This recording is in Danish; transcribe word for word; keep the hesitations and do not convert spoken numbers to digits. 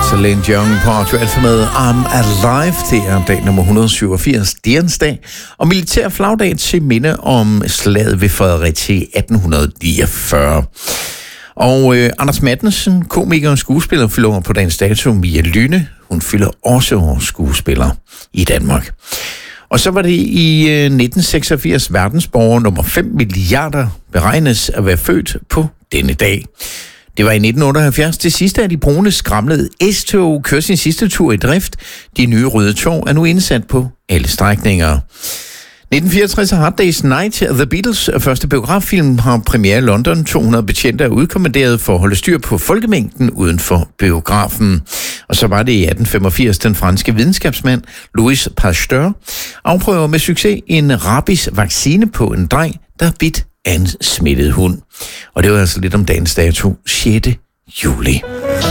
Celine Dion på Radio Alfa med I'm Alive. Det er dag nummer et hundrede syvogfirs, Diernsdag, og militær flagdag til minde om slaget ved Fredericia i atten niogfyrre. Og øh, Anders Mattensen, komiker og skuespiller, fylder på dagens dato. Mia Lyne, hun fylder også skuespiller i Danmark. Og så var det i øh, nitten seksogfirs verdensborger nummer fem milliarder beregnes at være født på denne dag. Det var i nitten otteoghalvfjerds. Det sidste af de brune skramlede S-tog kører sin sidste tur i drift. De nye røde tog er nu indsat på alle strækninger. nitten fireogtres Hard Day's Night, The Beatles' første biograffilm, har premiere i London. to hundrede betjente er udkommanderet for at holde styr på folkemængden uden for biografen. Og så var det i atten femogfirs den franske videnskabsmand Louis Pasteur afprøver med succes en rabies-vaccine på en dreng, der bidt af en smittet hund. Og det var altså lidt om dagens dato, sjette juli.